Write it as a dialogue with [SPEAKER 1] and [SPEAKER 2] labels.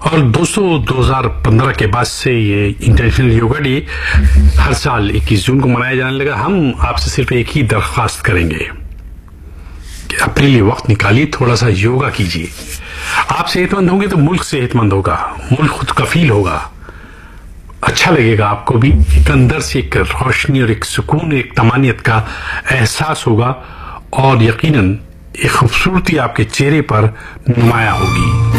[SPEAKER 1] और दोस्तों 2015 के बाद से ये इंटरनेशनल योगा डे हर साल 21 जून को मनाया जाने लगा। हम आपसे सिर्फ एक ही दरख्वास्त करेंगे कि अपने लिए वक्त निकालिए, थोड़ा सा योगा कीजिए। आप सेहतमंद होंगे तो मुल्क सेहतमंद होगा, मुल्क खुद कफील होगा, अच्छा लगेगा आपको भी। एक अंदर से एक रोशनी और एक सुकून, एक तमानियत का एहसास होगा और यकीनन एक खूबसूरती आपके चेहरे पर नुमाया होगी।